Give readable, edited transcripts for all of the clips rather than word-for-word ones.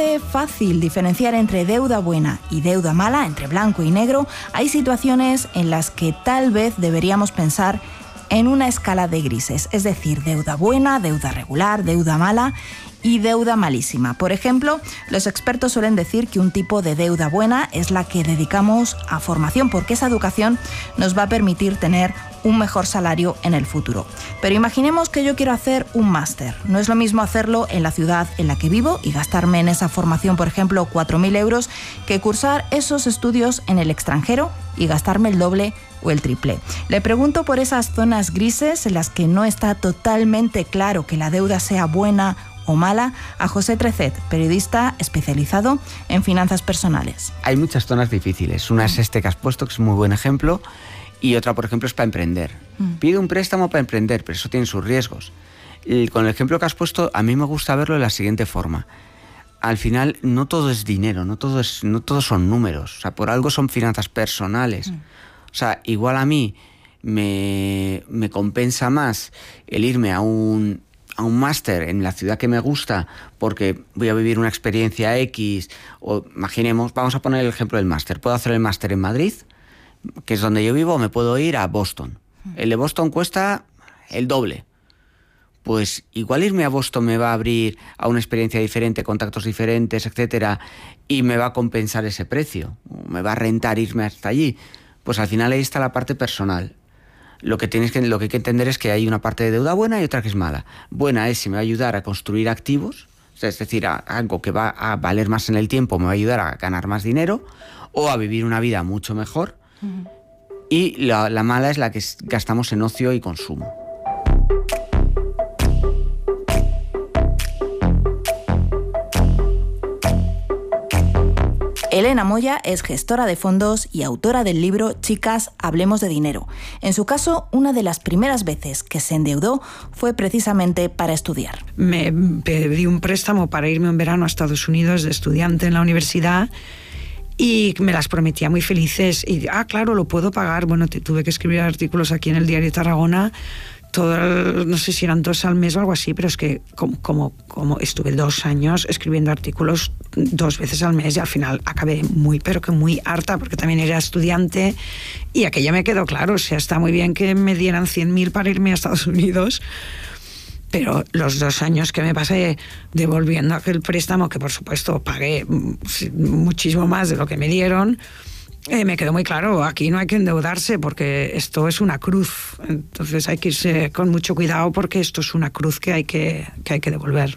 parece fácil diferenciar entre deuda buena y deuda mala, entre blanco y negro, hay situaciones en las que tal vez deberíamos pensar en una escala de grises, es decir, deuda buena, deuda regular, deuda mala y deuda malísima. Por ejemplo, los expertos suelen decir que un tipo de deuda buena es la que dedicamos a formación, porque esa educación nos va a permitir tener un mejor salario en el futuro. Pero imaginemos que yo quiero hacer un máster. No es lo mismo hacerlo en la ciudad en la que vivo y gastarme en esa formación, por ejemplo, 4.000 euros, que cursar esos estudios en el extranjero y gastarme el doble o el triple. Le pregunto por esas zonas grises en las que no está totalmente claro que la deuda sea buena o mala a José Trecet, periodista especializado en finanzas personales. Hay muchas zonas difíciles. Una es este que has puesto, que es un muy buen ejemplo, y otra, por ejemplo, es para emprender. Pide un préstamo para emprender, pero eso tiene sus riesgos. Y con el ejemplo que has puesto, a mí me gusta verlo de la siguiente forma. Al final, no todo es dinero, no todo son números. O sea, por algo son finanzas personales. O sea, igual a mí me compensa más el irme a un máster en la ciudad que me gusta porque voy a vivir una experiencia X, o imaginemos, vamos a poner el ejemplo del máster. Puedo hacer el máster en Madrid, que es donde yo vivo, o me puedo ir a Boston. El de Boston cuesta el doble. Pues igual irme a Boston me va a abrir a una experiencia diferente, contactos diferentes, etcétera, y me va a compensar ese precio, me va a rentar irme hasta allí. Pues al final ahí está la parte personal. Lo que hay que entender es que hay una parte de deuda buena y otra que es mala. Buena es si me va a ayudar a construir activos, es decir, algo que va a valer más en el tiempo, me va a ayudar a ganar más dinero o a vivir una vida mucho mejor. Y la mala es la que gastamos en ocio y consumo. Elena Moya es gestora de fondos y autora del libro Chicas, hablemos de dinero. En su caso, una de las primeras veces que se endeudó fue precisamente para estudiar. Me pedí un préstamo para irme un verano a Estados Unidos de estudiante en la universidad y me las prometía muy felices. Y, claro, lo puedo pagar. Bueno, tuve que escribir artículos aquí en el Diario de Tarragona, no sé si eran 2 al mes o algo así, pero es que como estuve 2 años escribiendo artículos 2 veces al mes y al final acabé pero que muy harta, porque también era estudiante y aquello me quedó claro. O sea, está muy bien que me dieran 100.000 para irme a Estados Unidos, pero los 2 años que me pasé devolviendo aquel préstamo, que por supuesto pagué muchísimo más de lo que me dieron, me quedó muy claro, aquí no hay que endeudarse porque esto es una cruz. Entonces hay que irse con mucho cuidado porque esto es una cruz que hay que devolver.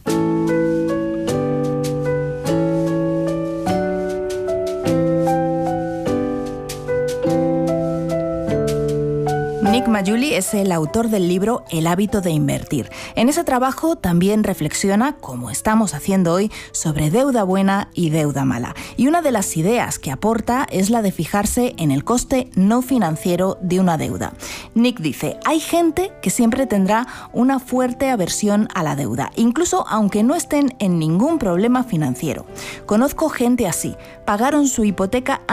Nick Maggiulli es el autor del libro El hábito de invertir. En ese trabajo también reflexiona, como estamos haciendo hoy, sobre deuda buena y deuda mala. Y una de las ideas que aporta es la de fijarse en el coste no financiero de una deuda. Nick dice, hay gente que siempre tendrá una fuerte aversión a la deuda, incluso aunque no estén en ningún problema financiero. Conozco gente así, pagaron su hipoteca